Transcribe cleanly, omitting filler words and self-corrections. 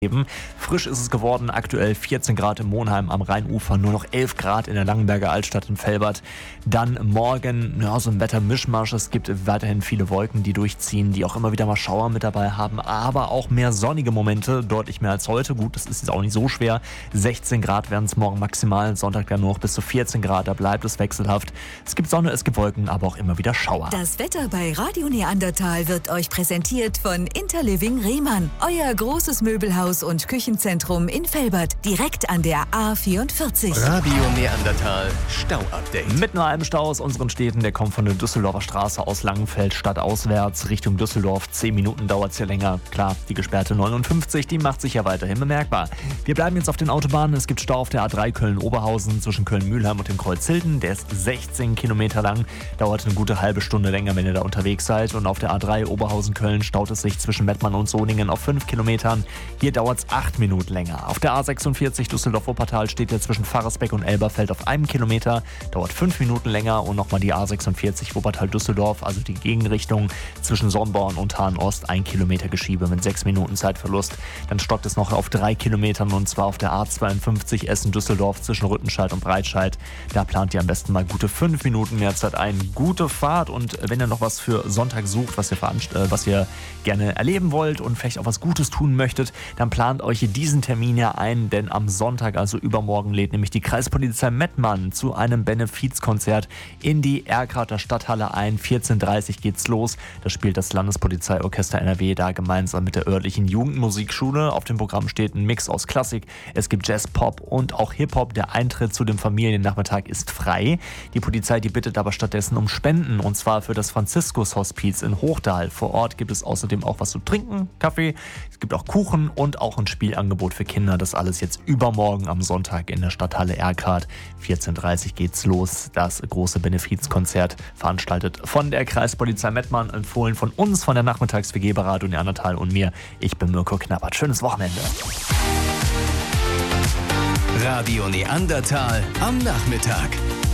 Frisch ist es geworden, aktuell 14 Grad im Monheim am Rheinufer, nur noch 11 Grad in der Langenberger Altstadt in Velbert. Dann morgen, so ein Wettermischmasch. Es gibt weiterhin viele Wolken, die durchziehen, die auch immer wieder mal Schauer mit dabei haben, aber auch mehr sonnige Momente, deutlich mehr als heute. Gut, das ist jetzt auch nicht so schwer. 16 Grad werden es morgen maximal, Sonntag dann noch bis zu 14 Grad, da bleibt es wechselhaft. Es gibt Sonne, es gibt Wolken, aber auch immer wieder Schauer. Das Wetter bei Radio Neandertal wird euch präsentiert von Interliving Rehmann, euer großes Möbelhaus und Küchenzentrum in Velbert, direkt an der A44. Radio Neandertal Stau-Update. Mit nur einem Stau aus unseren Städten, der kommt von der Düsseldorfer Straße aus Langenfeld stadtauswärts Richtung Düsseldorf. 10 Minuten dauert es hier länger. Klar, die gesperrte 59, die macht sich ja weiterhin bemerkbar. Wir bleiben jetzt auf den Autobahnen. Es gibt Stau auf der A3 Köln-Oberhausen zwischen Köln-Mühlheim und dem Kreuz Hilden. Der ist 16 Kilometer lang, dauert eine gute halbe Stunde länger, wenn ihr da unterwegs seid. Und auf der A3 Oberhausen-Köln staut es sich zwischen Mettmann und Soningen auf 5 Kilometern. Hier dauert es 8 Minuten länger. Auf der A46 Düsseldorf-Wuppertal steht ihr zwischen Pfarrersbeck und Elberfeld auf 1 Kilometer, dauert 5 Minuten länger. Und nochmal die A46 Wuppertal-Düsseldorf, also die Gegenrichtung zwischen Sonnborn und Hahn-Ost, 1 Kilometer Geschiebe mit 6 Minuten Zeitverlust. Dann stockt es noch auf 3 Kilometern und zwar auf der A52 Essen-Düsseldorf zwischen Rüttenscheid und Breitscheid. Da plant ihr am besten mal gute 5 Minuten mehr Zeit ein. Gute Fahrt, und wenn ihr noch was für Sonntag sucht, was ihr gerne erleben wollt und vielleicht auch was Gutes tun möchtet, dann plant euch diesen Termin ja ein, denn am Sonntag, also übermorgen, lädt nämlich die Kreispolizei Mettmann zu einem Benefizkonzert in die Erkrater Stadthalle ein. 14:30 Uhr geht's los. Da spielt das Landespolizeiorchester NRW da gemeinsam mit der örtlichen Jugendmusikschule. Auf dem Programm steht ein Mix aus Klassik. Es gibt Jazz, Pop und auch Hip-Hop. Der Eintritt zu dem Familiennachmittag ist frei. Die Polizei, die bittet aber stattdessen um Spenden, und zwar für das Franziskus-Hospiz in Hochdahl. Vor Ort gibt es außerdem auch was zu trinken, Kaffee, es gibt auch Kuchen und auch ein Spielangebot für Kinder. Das alles jetzt übermorgen am Sonntag in der Stadthalle Erkrath. 14:30 Uhr geht's los. Das große Benefizkonzert, veranstaltet von der Kreispolizei Mettmann, empfohlen von uns, von der Nachmittags-WG bei Radio Neandertal und mir. Ich bin Mirko Knappert. Schönes Wochenende. Radio Neandertal am Nachmittag.